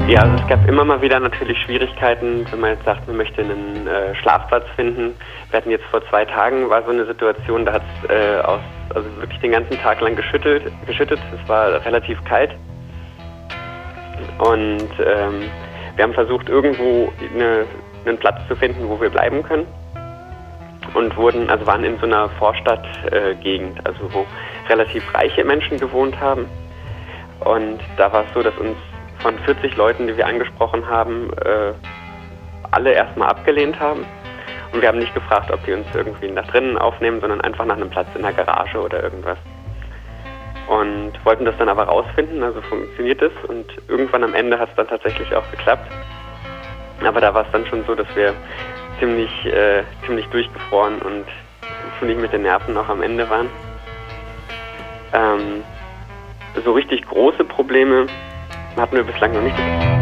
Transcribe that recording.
Ja, also es gab immer mal wieder natürlich Schwierigkeiten, wenn man jetzt sagt, man möchte einen Schlafplatz finden. Wir hatten jetzt vor 2 Tagen, war so eine Situation, da hat es also wirklich den ganzen Tag lang geschüttet. Es war relativ kalt. Und wir haben versucht, irgendwo einen Platz zu finden, wo wir bleiben können. Und waren in so einer Vorstadtgegend, also wo relativ reiche Menschen gewohnt haben. Und da war es so, dass uns von 40 Leuten, die wir angesprochen haben, alle erstmal abgelehnt haben. Und wir haben nicht gefragt, ob die uns irgendwie nach drinnen aufnehmen, sondern einfach nach einem Platz in der Garage oder irgendwas. Und wollten das dann aber rausfinden, also funktioniert das. Und irgendwann am Ende hat es dann tatsächlich auch geklappt. Aber da war es dann schon so, dass wir ziemlich durchgefroren und ziemlich mit den Nerven noch am Ende waren. So richtig große Probleme hatten wir bislang noch nicht.